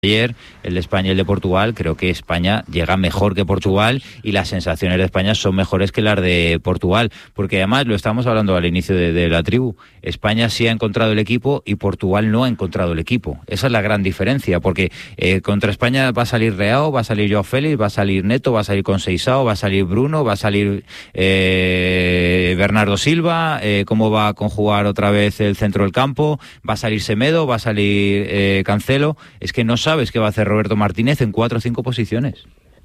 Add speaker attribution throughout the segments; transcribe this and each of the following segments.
Speaker 1: Ayer, el de España y el de Portugal, creo que España llega mejor que Portugal y las sensaciones de España son mejores que las de Portugal, porque además lo estamos hablando al inicio de la tribu, España sí ha encontrado el equipo y Portugal no ha encontrado el equipo. Esa es la gran diferencia, porque contra España va a salir Leao, va a salir Joao Félix, va a salir Neto, va a salir Conceição, va a salir Bruno, va a salir Bernardo Silva, cómo va a conjugar otra vez el centro del campo, va a salir Semedo, va a salir Cancelo, es que no sabes qué va a hacer Roberto Martínez en 4 o 5 posiciones.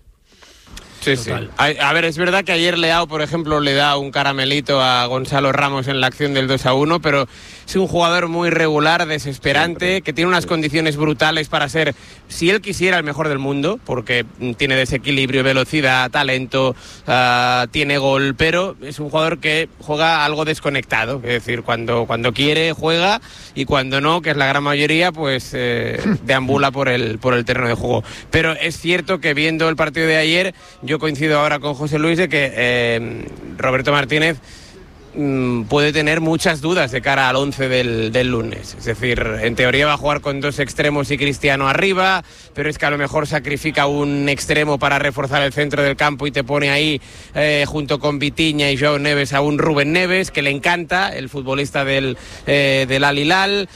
Speaker 2: Sí, sí. A ver, es verdad que ayer Leao, por ejemplo, le da un caramelito a Gonzalo Ramos en la acción del 2-1, pero es un jugador muy regular, desesperante, que tiene unas condiciones brutales para ser, si él quisiera, el mejor del mundo, porque tiene desequilibrio, velocidad, talento, tiene gol, pero es un jugador que juega algo desconectado, es decir, cuando quiere juega y cuando no, que es la gran mayoría, pues deambula por el terreno de juego. Pero es cierto que viendo el partido de ayer, yo coincido ahora con José Luis de que Roberto Martínez puede tener muchas dudas de cara al 11 del lunes. Es decir, en teoría va a jugar con 2 extremos y Cristiano arriba, pero es que a lo mejor sacrifica un extremo para reforzar el centro del campo y te pone ahí junto con Vitinha y Joao Neves a un Rubén Neves, que le encanta, el futbolista del Al Hilal.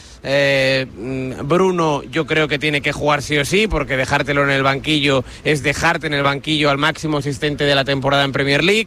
Speaker 2: Bruno yo creo que tiene que jugar sí o sí, porque dejártelo en el banquillo es dejarte en el banquillo al máximo asistente de la temporada en Premier League.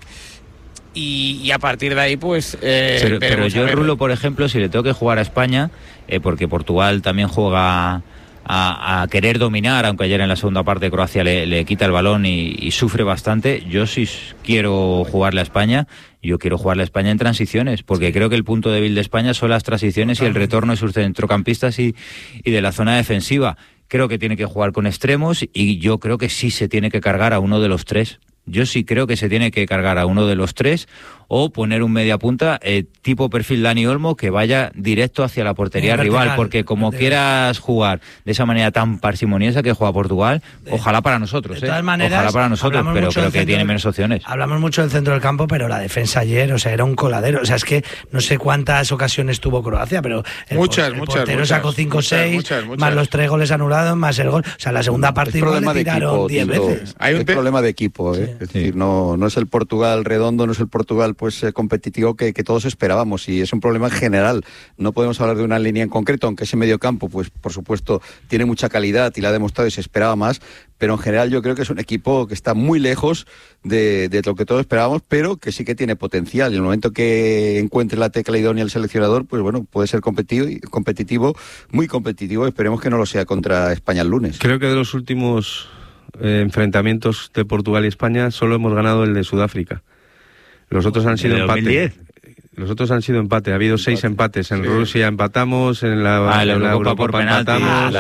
Speaker 2: Y a partir de ahí, pues...
Speaker 1: pero yo, Rulo, por ejemplo, si le tengo que jugar a España, porque Portugal también juega a querer dominar, aunque ayer en la segunda parte Croacia le quita el balón y sufre bastante, yo sí quiero jugarle a España, yo quiero jugarle a España en transiciones, porque creo que el punto débil de España son las transiciones y el retorno de sus centrocampistas y de la zona defensiva. Creo que tiene que jugar con extremos y yo creo que sí se tiene que cargar a uno de los 3. Yo sí creo que se tiene que cargar a uno de los 3 o poner un mediapunta tipo perfil Dani Olmo que vaya directo hacia la portería rival, porque como quieras jugar de esa manera tan parsimoniosa que juega Portugal, ojalá para nosotros,
Speaker 3: de todas maneras,
Speaker 1: ojalá para nosotros, pero creo que tiene menos opciones.
Speaker 3: Hablamos mucho del centro del campo, pero la defensa ayer, o sea, era un coladero, o sea, es que no sé cuántas ocasiones tuvo Croacia, pero el portero sacó 5 o 6, más los 3 goles anulados, más el gol, o sea, la segunda parte igual le tiraron 10 veces.
Speaker 4: Hay un problema de equipo, es decir, no es el Portugal redondo, no es el Portugal pues competitivo que todos esperábamos, y es un problema en general. No podemos hablar de una línea en concreto, aunque ese mediocampo pues por supuesto tiene mucha calidad y la ha demostrado y se esperaba más, pero en general yo creo que es un equipo que está muy lejos de lo que todos esperábamos, pero que sí que tiene potencial. En el momento que encuentre la tecla idónea el seleccionador, pues bueno, puede ser competitivo, muy competitivo. Esperemos que no lo sea contra España el lunes.
Speaker 5: Creo que de los últimos enfrentamientos de Portugal y España solo hemos ganado el de Sudáfrica. Los otros han sido empate. Los otros han sido empate. Ha habido 6 empates. En Rusia empatamos, en la Eurocopa empatamos.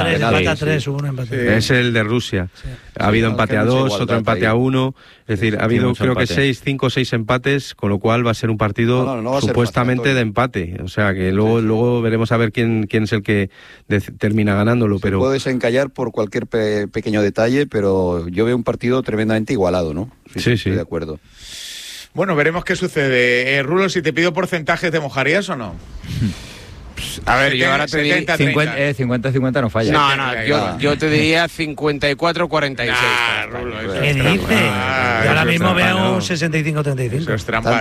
Speaker 5: Es el de Rusia. Sí. Ha habido empate a 2, otro empate a 1. Es decir, ha habido creo que 5 o 6 empates, con lo cual va a ser un partido supuestamente de empate. O sea que luego veremos a ver quién es el que termina ganándolo. Pero
Speaker 4: puedes encallar por cualquier pequeño detalle, pero yo veo un partido tremendamente igualado, ¿no? Sí, estoy de acuerdo.
Speaker 6: Bueno, veremos qué sucede. Rulo, si te pido porcentajes, ¿te mojarías o no?
Speaker 2: A ver, yo ahora te diría
Speaker 1: 50-50 no falla.
Speaker 2: No, yo te diría 54-46.
Speaker 3: ¿Qué dices? Yo ahora mismo veo un 65-35.
Speaker 6: Eso es trampa.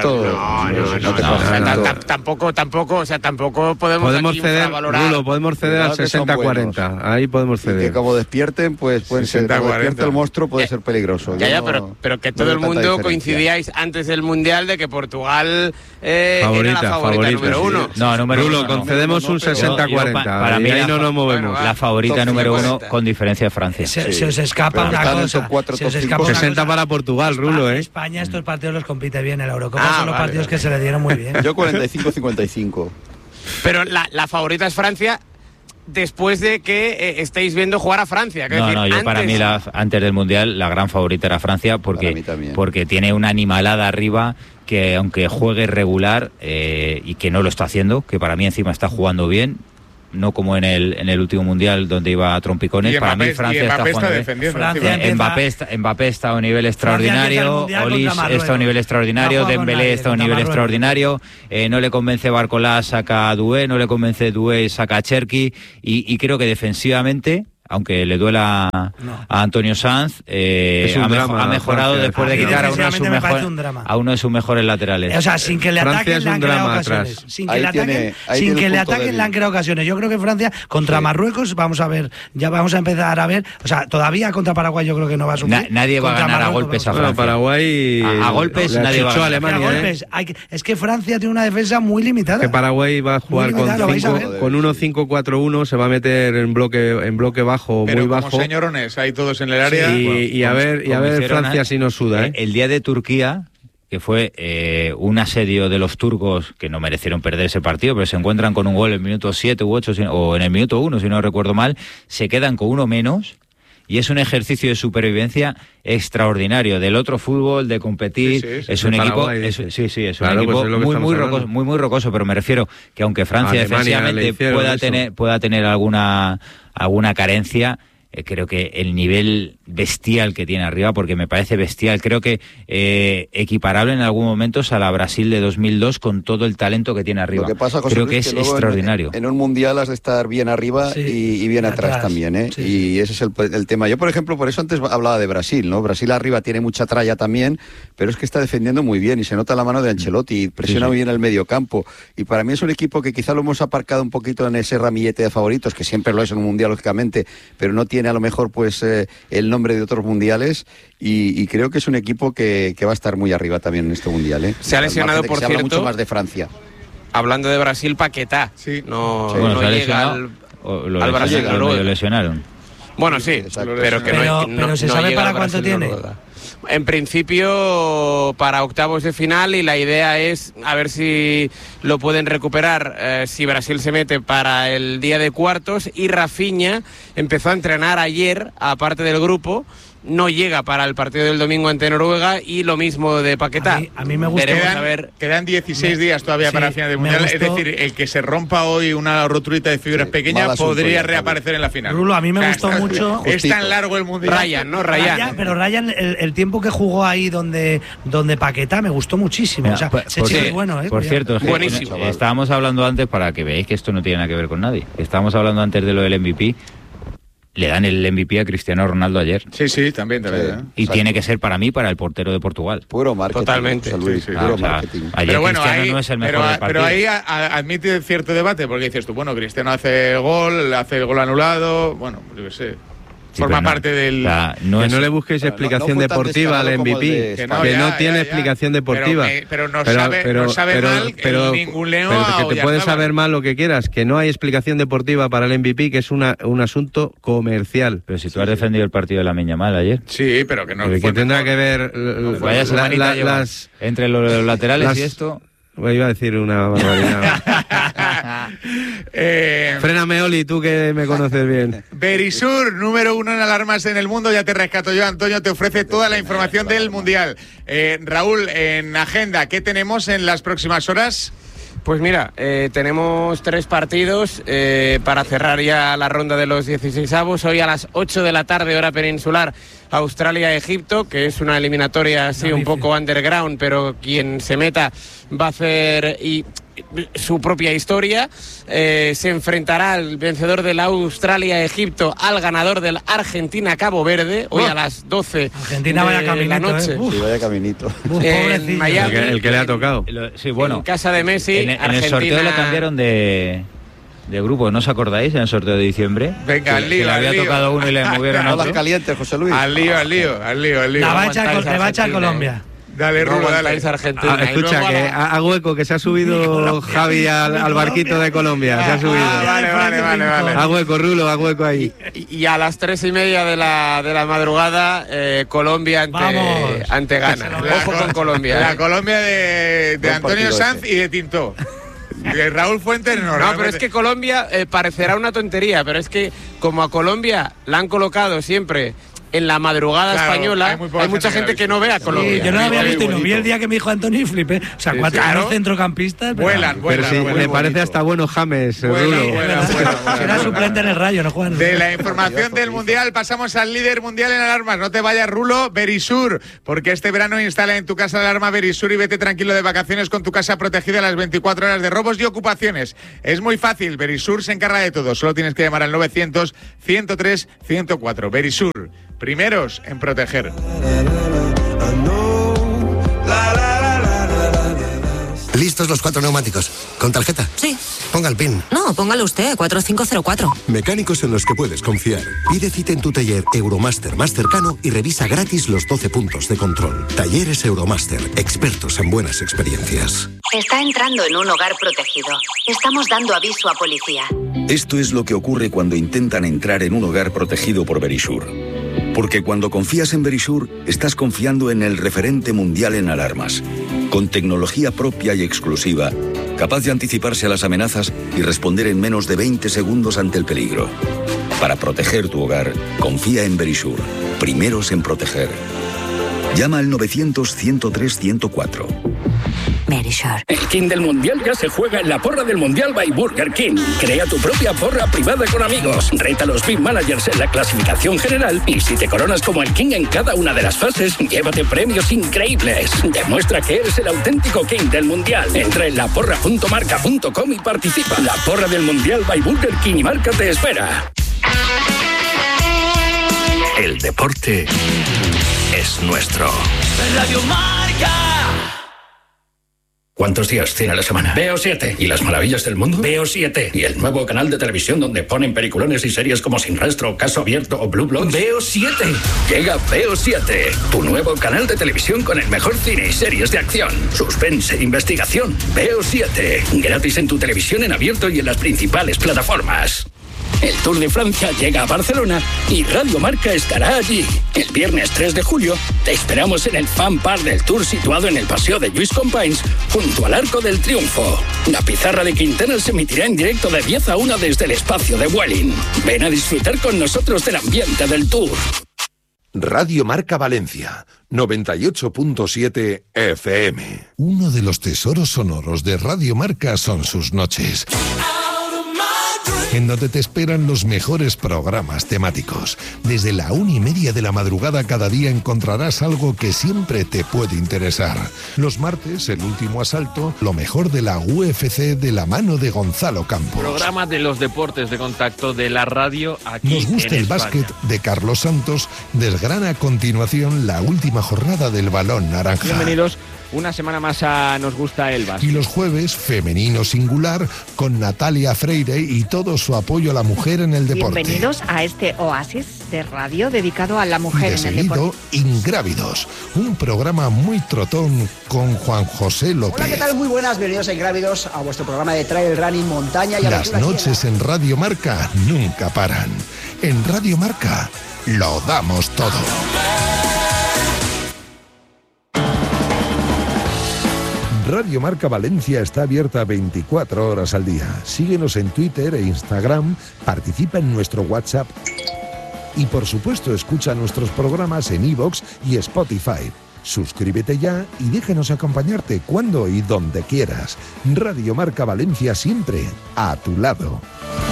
Speaker 2: Tampoco, o sea, tampoco podemos
Speaker 5: ceder, Rulo, podemos ceder al 60-40. Ahí podemos ceder.
Speaker 4: Y que como despierten, pues pueden ser, despierta el monstruo, puede ser peligroso.
Speaker 2: Pero que todo el mundo coincidíais antes del Mundial de que Portugal era la favorita número 1.
Speaker 1: No, número 1.
Speaker 5: Rulo, concedemos un 60-40.
Speaker 1: Para mí
Speaker 5: ahí no nos movemos.
Speaker 1: La favorita número 1 con diferencia de Francia.
Speaker 3: Se os escapa una cosa.
Speaker 5: 60 para Portugal, Rulo,
Speaker 3: España estos partidos los compite bien. En la Eurocopa son los partidos que se le dieron muy bien.
Speaker 4: Yo 45-55.
Speaker 2: Pero la favorita es Francia, después de que estéis viendo jugar a Francia.
Speaker 1: Para mí antes del Mundial la gran favorita era Francia, porque tiene una animalada arriba que aunque juegue regular y que no lo está haciendo, que para mí encima está jugando bien, no como en el último Mundial donde iba a trompicones. Para mí Francia está jugando bien. Mbappé está a un nivel extraordinario, Olis está a un nivel extraordinario, Dembélé está a un nivel extraordinario, no le convence Barcola, saca a Doué, no le convence Doué, saca a Cherki, y creo que defensivamente aunque le duela a Antonio Sanz, ha mejorado después de quitar a uno de sus mejores laterales.
Speaker 3: O sea, sin que le ataquen le han creado ocasiones. Sin que le ataquen le han creado ocasiones. Yo creo que Francia contra Marruecos, vamos a ver, ya vamos a empezar a ver, o sea, todavía contra Paraguay yo creo que no va a sufrir.
Speaker 1: Nadie va a ganar a golpes a Francia.
Speaker 5: Paraguay
Speaker 1: a golpes nadie va a ganar.
Speaker 5: Alemania,
Speaker 3: es que Francia tiene una defensa muy limitada.
Speaker 5: Que Paraguay va a jugar con 1-5-4-1, se va a meter en bloque bajo.
Speaker 6: Pero
Speaker 5: muy bajo.
Speaker 6: Como señorones, ahí todos en el área.
Speaker 5: Y a ver Francia si nos suda.
Speaker 1: El día de Turquía, que fue un asedio de los turcos, que no merecieron perder ese partido, pero se encuentran con un gol en el minuto 7 u 8, o en el minuto 1, si no recuerdo mal, se quedan con uno menos. Y es un ejercicio de supervivencia extraordinario del otro fútbol, de competir. Es un equipo, es un equipo muy rocoso, pero me refiero que aunque Francia defensivamente pueda tener alguna carencia, creo que el nivel bestial que tiene arriba, porque me parece bestial, creo que equiparable en algún momento a la Brasil de 2002 con todo el talento que tiene arriba.
Speaker 4: Lo que pasa, José
Speaker 1: creo
Speaker 4: Luis,
Speaker 1: que es extraordinario.
Speaker 4: En un mundial has de estar bien arriba y bien atrás también, ¿eh? Sí. Y ese es el tema. Yo, por ejemplo, por eso antes hablaba de Brasil, ¿no? Brasil arriba tiene mucha tralla también, pero es que está defendiendo muy bien y se nota la mano de Ancelotti, presiona muy bien el mediocampo. Y para mí es un equipo que quizá lo hemos aparcado un poquito en ese ramillete de favoritos, que siempre lo es en un mundial, lógicamente, pero no tiene a lo mejor pues el nombre de otros mundiales, y creo que es un equipo que va a estar muy arriba también en este mundial, ¿eh?
Speaker 2: Se ha lesionado, por cierto,
Speaker 4: mucho más de Francia.
Speaker 2: Hablando de Brasil, Paquetá.
Speaker 1: No llega al Brasil. Lo lesionaron.
Speaker 2: Bueno, sí,
Speaker 3: pero se sabe para cuánto tiene.
Speaker 2: En principio para octavos de final, y la idea es a ver si lo pueden recuperar si Brasil se mete para el día de cuartos. Y Rafinha empezó a entrenar ayer, aparte del grupo, no llega para el partido del domingo ante Noruega, y lo mismo de Paquetá.
Speaker 3: A mí me gusta.
Speaker 6: Quedan 16 días todavía para la final del Mundial, es decir, el que se rompa hoy una roturita de fibras pequeña podría reaparecer en la final.
Speaker 3: Rulo, a mí me gustó mucho.
Speaker 6: Es tan largo el Mundial.
Speaker 2: Ryan.
Speaker 3: Pero Ryan, el tiempo que jugó ahí donde Paquetá me gustó muchísimo.
Speaker 1: Mira, por cierto,
Speaker 2: buenísimo.
Speaker 1: Estábamos hablando antes, para que veáis que esto no tiene nada que ver con nadie. Estábamos hablando antes de lo del MVP. Le dan el MVP a Cristiano Ronaldo ayer.
Speaker 6: Sí, también.
Speaker 1: Y tiene que ser para mí, para el portero de Portugal.
Speaker 4: Puro marketing.
Speaker 2: Totalmente.
Speaker 4: Puro marketing.
Speaker 1: Ayer pero bueno, Cristiano no es el mejor del partido.
Speaker 6: Pero ahí admite cierto debate, porque dices tú, bueno, Cristiano hace el gol anulado, bueno, yo qué sé. Forma parte del...
Speaker 5: no le busquéis explicación deportiva al MVP, que no tiene explicación deportiva.
Speaker 6: Pero no sabe mal el ningún león.
Speaker 5: Pero que te puedes saber mal lo que quieras, que no hay explicación deportiva para el MVP, que es un asunto comercial.
Speaker 1: Pero si tú has defendido el partido de Lamine Yamal ayer.
Speaker 6: Sí, pero que no...
Speaker 5: Que tendrá que ver
Speaker 1: entre los laterales y esto...
Speaker 5: Iba a decir una barbaridad. Fréname, Oli, tú que me conoces bien.
Speaker 6: Verisur, número 1 en alarmas en el mundo, ya te rescato yo. Antonio te ofrece toda la información del Mundial. Raúl, en agenda, ¿qué tenemos en las próximas horas?
Speaker 2: Pues mira, tenemos 3 partidos para cerrar ya la ronda de los 16avos. Hoy a las 8 de la tarde, hora peninsular, Australia-Egipto, que es una eliminatoria así un poco underground, pero quien se meta va a hacer su propia historia. Se enfrentará el vencedor del Australia-Egipto al ganador del Argentina-Cabo Verde, hoy a las 12
Speaker 3: Argentina vaya caminito,
Speaker 2: la noche.
Speaker 4: Sí, vaya caminito.
Speaker 2: En Miami,
Speaker 5: el que le ha tocado.
Speaker 2: En casa de Messi.
Speaker 1: En el sorteo le cambiaron de grupo, ¿no os acordáis? En el sorteo de diciembre.
Speaker 6: Venga, al lío.
Speaker 1: Le había tocado uno y le movieron a otro.
Speaker 4: Caliente, José Luis.
Speaker 6: Al lío.
Speaker 3: La va a echar Colombia.
Speaker 6: Dale, Rulo, dale.
Speaker 5: Escucha, que a hueco, que se ha subido Javi al barquito de Colombia. Se ha subido.
Speaker 6: Vale.
Speaker 5: A hueco, Rulo, a hueco ahí.
Speaker 2: Y a las 3:30 de la madrugada, Colombia ante Ghana. Ojo con Colombia.
Speaker 6: La Colombia de Antonio Sanz y de Tintó. De Raúl Fuentes no.
Speaker 2: No, pero es que Colombia parecerá una tontería, pero es que como a Colombia la han colocado siempre en la madrugada española hay mucha gente que no ve a Colombia.
Speaker 3: Sí, yo no lo había visto y lo vi el día que me dijo Antonio y flipé. O sea, cuatro centrocampistas.
Speaker 6: Vuelan.
Speaker 5: Pero sí, me parece hasta bueno James.
Speaker 3: Será suplente en el Rayo, no Juan.
Speaker 6: De la información del Mundial pasamos al líder mundial en alarmas. No te vayas, Rulo, Verisur, porque este verano instala en tu casa la alarma Verisur y vete tranquilo de vacaciones con tu casa protegida a las 24 horas de robos y ocupaciones. Es muy fácil, Verisur se encarga de todo. Solo tienes que llamar al 900 103 104. Verisur, primeros en proteger.
Speaker 7: ¿Listos los 4 neumáticos? ¿Con tarjeta?
Speaker 8: Sí.
Speaker 7: Ponga el PIN.
Speaker 8: No, póngalo usted, 4504.
Speaker 7: Mecánicos en los que puedes confiar. Pide cita en tu taller Euromaster más cercano y revisa gratis los 12 puntos de control. Talleres Euromaster, expertos en buenas experiencias.
Speaker 9: Está entrando en un hogar protegido. Estamos dando aviso a policía.
Speaker 10: Esto es lo que ocurre cuando intentan entrar en un hogar protegido por Verisur. Porque cuando confías en Verisur, estás confiando en el referente mundial en alarmas, con tecnología propia y exclusiva, capaz de anticiparse a las amenazas y responder en menos de 20 segundos ante el peligro. Para proteger tu hogar, confía en Verisur, primeros en proteger. Llama al 900-103-104.
Speaker 8: Verisur.
Speaker 11: El King del Mundial ya se juega en la porra del Mundial by Burger King. Crea tu propia porra privada con amigos. Reta a los Big Managers en la clasificación general y si te coronas como el King en cada una de las fases, llévate premios increíbles. Demuestra que eres el auténtico King del Mundial. Entra en laporra.marca.com y participa. La porra del Mundial by Burger King y Marca te espera.
Speaker 12: El deporte es nuestro.
Speaker 13: Radio Marca.
Speaker 12: ¿Cuántos días tiene la semana? Veo 7. ¿Y las maravillas del mundo? Veo 7. ¿Y el nuevo canal de televisión donde ponen peliculones y series como Sin Rastro, Caso Abierto o Blue Bloods? Veo 7. Llega Veo 7, tu nuevo canal de televisión con el mejor cine y series de acción, suspense e investigación. Veo 7. Gratis en tu televisión en abierto y en las principales plataformas. El Tour de Francia llega a Barcelona y Radio Marca estará allí. El viernes 3 de julio te esperamos en el Fan Park del Tour situado en el Paseo de Lluís Companys junto al Arco del Triunfo. La pizarra de Quintana se emitirá en directo de 10 a 1 desde el espacio de Vueling. Ven a disfrutar con nosotros del ambiente del Tour.
Speaker 14: Radio Marca Valencia, 98.7 FM. Uno de los tesoros sonoros de Radio Marca son sus noches, en donde te esperan los mejores programas temáticos. Desde la 1:30 de la madrugada cada día encontrarás algo que siempre te puede interesar. Los martes, el último asalto, lo mejor de la UFC de la mano de Gonzalo Campos.
Speaker 15: Programa de los deportes de contacto de la radio aquí
Speaker 14: Nos gusta
Speaker 15: en
Speaker 14: el
Speaker 15: España.
Speaker 14: básquet de Carlos Santos, desgrana a continuación la última jornada del balón naranja.
Speaker 15: Bienvenidos una semana más a Nos gusta el básquet.
Speaker 14: Y los jueves, femenino singular, con Natalia Freire y todo su apoyo a la mujer en el deporte.
Speaker 16: Bienvenidos a este oasis de radio dedicado a la mujer
Speaker 14: De
Speaker 16: en el deporte.
Speaker 14: seguido, Ingrávidos, un programa muy trotón con Juan José López.
Speaker 17: Hola, ¿qué tal? Muy buenas, bienvenidos a Ingrávidos, a vuestro programa de trail running, montaña y
Speaker 14: Las noches en Radio Marca nunca paran. En Radio Marca lo damos todo. Radio Marca Valencia está abierta 24 horas al día. Síguenos en Twitter e Instagram, participa en nuestro WhatsApp y por supuesto escucha nuestros programas en iVoox y Spotify. Suscríbete ya y déjanos acompañarte cuando y donde quieras. Radio Marca Valencia siempre a tu lado.